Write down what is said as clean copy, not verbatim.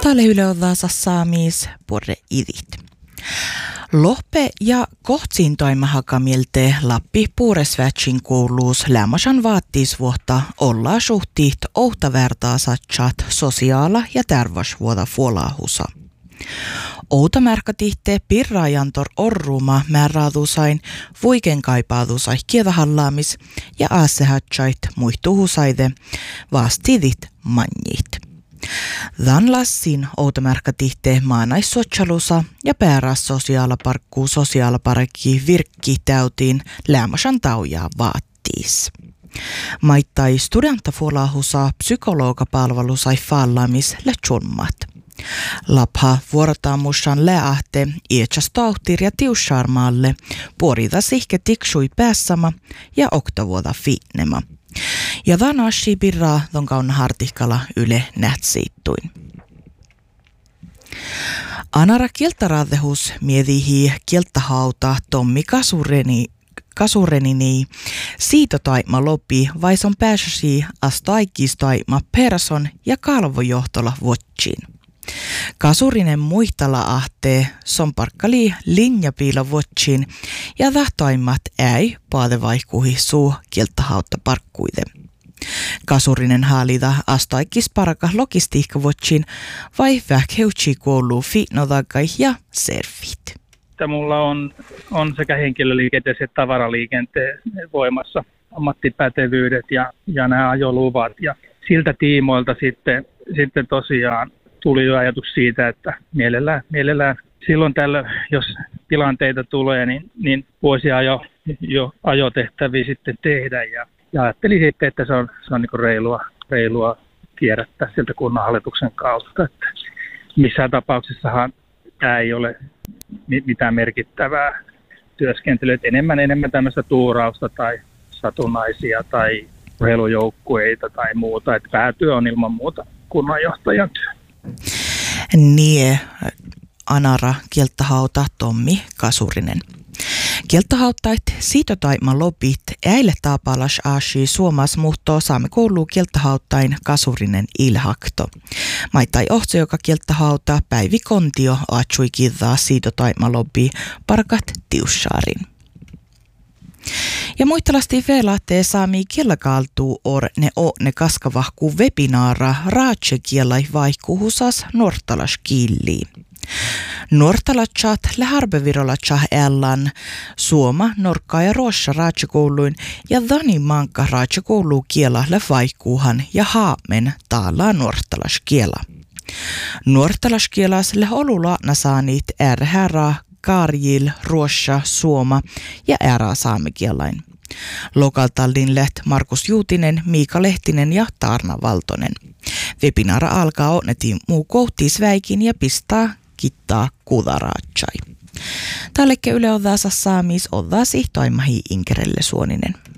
Tälle yle on taas saamis puolelle idit. Lohpe ja kohtsin toimahakamilte Lappi puuresvätsin kouluus lämmäsän vaattiisvuotta olla suhtiit outa satsat sosiaala- ja terveysvuoda fuolahusa. Outa märkätihte pirraajantor orruuma määräadusain vuiken kaipaadusai kiedahallaamis ja aasehatsait muihtuhusaide vaastidit manjit. Than lassin outa märkätihte maanaissuotsalusa ja pääräs sosiaalaparkki virkki täytiin lämmäsän taujaa vaattiis. Maittai studenttafuolahusa psykologapalvelu sai fallamis lätsummat. Lapha vuorotaamussan läähte ietsas tauhtir ja tiussarmaalle puorita sihke tiksui päässäma ja oktavuota fiinnema. Ja vanassi pirraa ton kauna hartihkala yle nätsiittuin. Anara kieltaraadehus mietihi kieltahauta Tommi Kasurenini siitotaima lopi vaison pääsäsi astaikistaima person ja kalvojohtola vuotsiin. Kasurinen muihtala ahtee somparkkali linjapiila vuotsiin ja tahtoimmat äi paadevaihkuhi suu kieltahautta parkkuide. Kasurinen haalita astaikis paraka logistiikka vuotsiin vai vähkeutsi kouluu fiinotakai ja servit. Mulla on sekä henkilöliikenteen että tavaraliikenteen voimassa ammattipätevyydet ja nämä ajoluvat. Ja siltä tiimoilta sitten tosiaan tuli jo ajatus siitä, että mielellään silloin tällöin, jos tilanteita tulee, niin voisi jo ajotehtäviä sitten tehdä. Ja ajattelin sitten, että se on niin kuin reilua kierrättää sieltä kunnanhallituksen kautta. Että missään tapauksessahan tämä ei ole mitään merkittävää työskentelyä. Enemmän tämmöistä tuurausta tai satunnaisia tai urheilujoukkueita tai muuta. Että päätyö on ilman muuta kunnanjohtajan työ. Nie Anara kieltahauta Tommi Kasurinen. Kieltahauttait siitotaima lopit äille taapalas aasi suomas muhtoo saamme kouluu kieltahauttain Kasurinen ilhakto. Maittai ohtso joka kieltahauta Päivi Kontio aatsui kiddaa siitotaima lopi parkat tiussaarin. Ja muistelasti veelaatte saami kielakaaltuu ne kaskavahku webinaara raatse kielai vaihkuhusas nortalaskilliin. Nortalatsat läharbevirolatsah ällan suoma, norkka ja ruossa raatsekouluin ja dhani manka raatsekoulu kiela vaihkuuhan ja haamen taalaa nortalaskiela. Nortalaskielas olulaana saanit ärhärä Karjil, Ruossa, Suoma ja ääraa saamekielain. Lokaltallin läht Markus Juutinen, Miika Lehtinen ja Taarna Valtonen. Webinaara alkaa onnetiin muu kohtiisväikin ja pistää kittaa kudaraatsai. Tälleke yle on saamis oddaasi toimahi Inkerelle Suoninen.